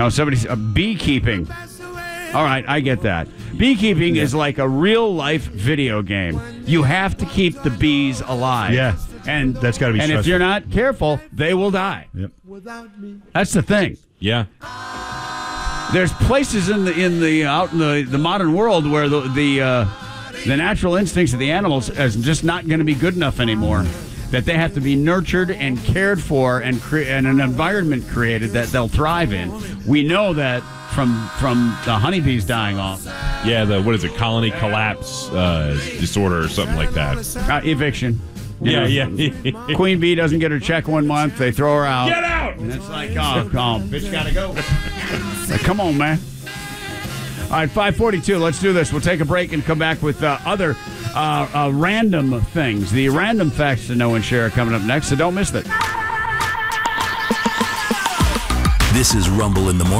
Oh, beekeeping. All right, I get that. Beekeeping is like a real-life video game. You have to keep the bees alive. Yeah, and that's got to be stressful. And if you're not careful, they will die. Yep. That's the thing. Yeah. There's places out in the modern world where the natural instincts of the animals is just not going to be good enough anymore. That they have to be nurtured and cared for and an environment created that they'll thrive in. We know that from the honeybees dying off. Yeah, what is it, colony collapse disorder or something like that. Eviction. Yeah. Queen bee doesn't get her check 1 month. They throw her out. Get out! And it's like, oh, bitch gotta go. Like, come on, man. All right, 5:42. Let's do this. We'll take a break and come back with other random things. The random facts to know and share are coming up next, so don't miss it. This is Rumble in the Morning.